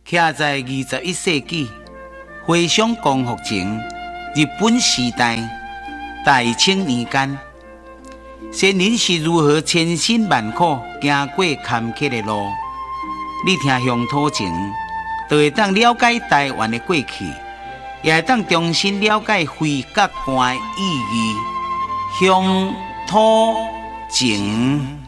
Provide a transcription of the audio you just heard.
徛在21世纪回想光复前日本时代大清年间，先人是如何千辛万苦行过坎坷的路。你听乡土情，就会当了解台湾的过去，也会当重新了解非甲官的意义。乡土情。